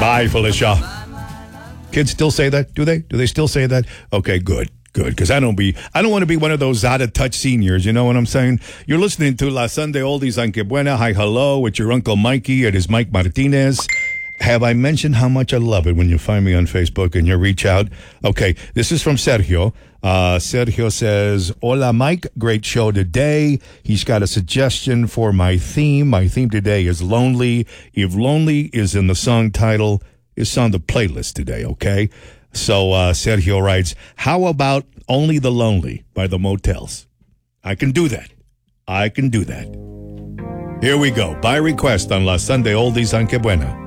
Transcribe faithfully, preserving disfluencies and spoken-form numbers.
Bye, Felicia. Kids still say that? Do they? Do they still say that? Okay, good. Good, because I don't be I don't want to be one of those out of touch seniors. You know what I'm saying? You're listening to La Sunday Oldies on Que Buena. Hi, hello, with your Uncle Mikey. It is Mike Martinez. Have I mentioned how much I love it when you find me on Facebook and you reach out? Okay, this is from Sergio. Uh, Sergio says, Hola, Mike. Great show today. He's got a suggestion for my theme. My theme today is Lonely. If Lonely is in the song title, it's on the playlist today, okay? So uh, Sergio writes, how about Only the Lonely by the Motels? I can do that. I can do that. Here we go. By request on La Sunday Oldies on Que Buena.